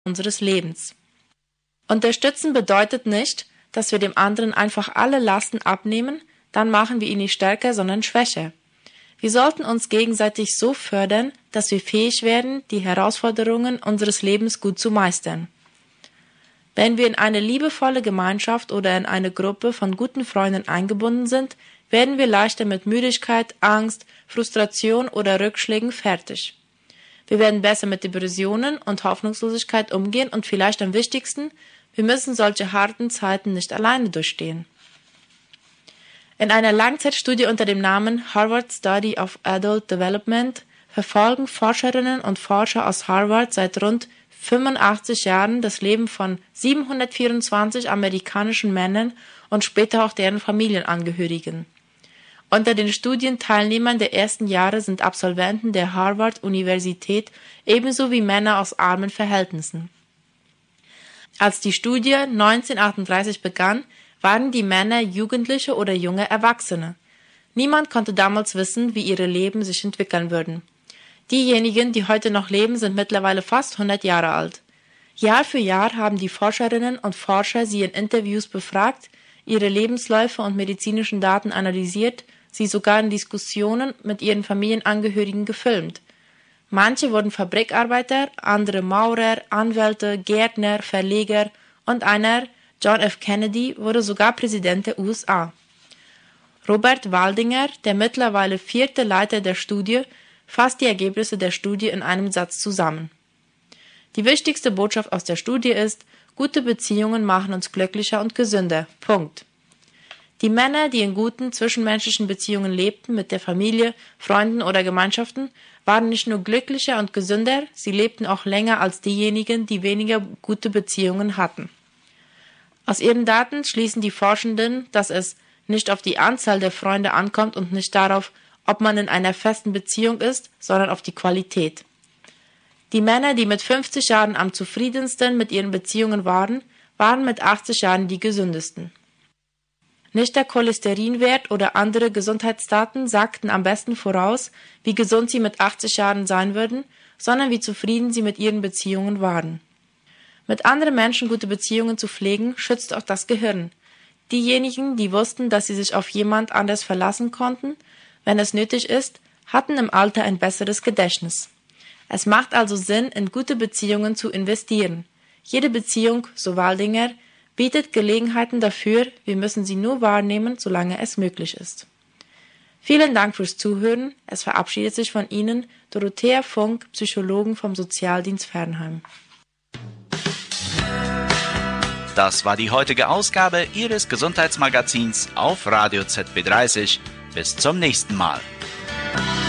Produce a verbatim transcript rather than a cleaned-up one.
unseres Lebens. Unterstützen bedeutet nicht, dass wir dem anderen einfach alle Lasten abnehmen, dann machen wir ihn nicht stärker, sondern schwächer. Wir sollten uns gegenseitig so fördern, dass wir fähig werden, die Herausforderungen unseres Lebens gut zu meistern. Wenn wir in eine liebevolle Gemeinschaft oder in eine Gruppe von guten Freunden eingebunden sind, werden wir leichter mit Müdigkeit, Angst, Frustration oder Rückschlägen fertig. Wir werden besser mit Depressionen und Hoffnungslosigkeit umgehen und vielleicht am wichtigsten, wir müssen solche harten Zeiten nicht alleine durchstehen. In einer Langzeitstudie unter dem Namen Harvard Study of Adult Development verfolgen Forscherinnen und Forscher aus Harvard seit rund fünfundachtzig Jahren das Leben von siebenhundertvierundzwanzig amerikanischen Männern und später auch deren Familienangehörigen. Unter den Studienteilnehmern der ersten Jahre sind Absolventen der Harvard-Universität ebenso wie Männer aus armen Verhältnissen. Als die Studie neunzehnhundertachtunddreißig begann, waren die Männer Jugendliche oder junge Erwachsene. Niemand konnte damals wissen, wie ihre Leben sich entwickeln würden. Diejenigen, die heute noch leben, sind mittlerweile fast hundert Jahre alt. Jahr für Jahr haben die Forscherinnen und Forscher sie in Interviews befragt, ihre Lebensläufe und medizinischen Daten analysiert, sie sogar in Diskussionen mit ihren Familienangehörigen gefilmt. Manche wurden Fabrikarbeiter, andere Maurer, Anwälte, Gärtner, Verleger und einer, John F. Kennedy, wurde sogar Präsident der U S A. Robert Waldinger, der mittlerweile vierte Leiter der Studie, fasst die Ergebnisse der Studie in einem Satz zusammen. Die wichtigste Botschaft aus der Studie ist, gute Beziehungen machen uns glücklicher und gesünder. Punkt. Die Männer, die in guten zwischenmenschlichen Beziehungen lebten, mit der Familie, Freunden oder Gemeinschaften, waren nicht nur glücklicher und gesünder, sie lebten auch länger als diejenigen, die weniger gute Beziehungen hatten. Aus ihren Daten schließen die Forschenden, dass es nicht auf die Anzahl der Freunde ankommt und nicht darauf, ob man in einer festen Beziehung ist, sondern auf die Qualität. Die Männer, die mit fünfzig Jahren am zufriedensten mit ihren Beziehungen waren, waren mit achtzig Jahren die gesündesten. Nicht der Cholesterinwert oder andere Gesundheitsdaten sagten am besten voraus, wie gesund sie mit achtzig Jahren sein würden, sondern wie zufrieden sie mit ihren Beziehungen waren. Mit anderen Menschen gute Beziehungen zu pflegen, schützt auch das Gehirn. Diejenigen, die wussten, dass sie sich auf jemand anders verlassen konnten, wenn es nötig ist, hatten im Alter ein besseres Gedächtnis. Es macht also Sinn, in gute Beziehungen zu investieren. Jede Beziehung, so Waldinger, bietet Gelegenheiten dafür, wir müssen sie nur wahrnehmen, solange es möglich ist. Vielen Dank fürs Zuhören. Es verabschiedet sich von Ihnen Dorothea Funk, Psychologin vom Sozialdienst Fernheim. Das war die heutige Ausgabe Ihres Gesundheitsmagazins auf Radio Z B dreißig. Bis zum nächsten Mal.